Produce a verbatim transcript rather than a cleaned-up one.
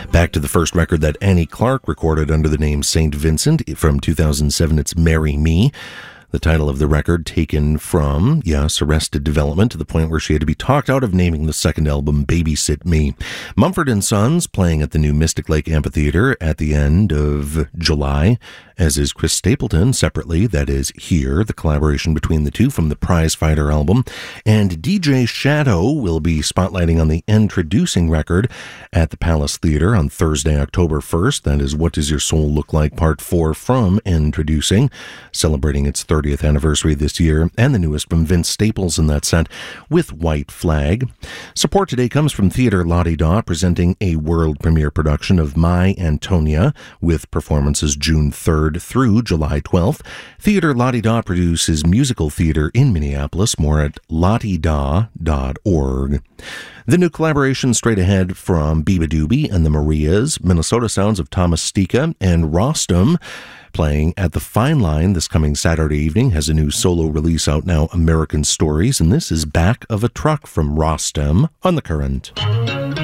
Back to the first record that Annie Clark recorded under the name Saint Vincent from two thousand seven, it's Marry Me. The title of the record taken from, yes, Arrested Development, to the point where she had to be talked out of naming the second album Babysit Me. Mumford and Sons playing at the new Mystic Lake Amphitheater at the end of July, as is Chris Stapleton separately, that is Here, the collaboration between the two from the Prizefighter album. And D J Shadow will be spotlighting on the Introducing record at the Palace Theater on Thursday, October first. That is What Does Your Soul Look Like Part four from Introducing, celebrating its thirtieth anniversary this year, and the newest from Vince Staples in that set with White Flag. Support today comes from Theatre La-Di-Da, presenting a world premiere production of My Antonia with performances June third through July twelfth. Theatre La-Di-Da produces musical theater in Minneapolis. More at latida dot org. The new collaboration straight ahead from Biba Doobie and the Marias, Minnesota sounds of Thomas Stika and Rostam, playing at the Fine Line this coming Saturday evening, has a new solo release out now, American Stories, and this is Back of a Truck from Rostam on The Current.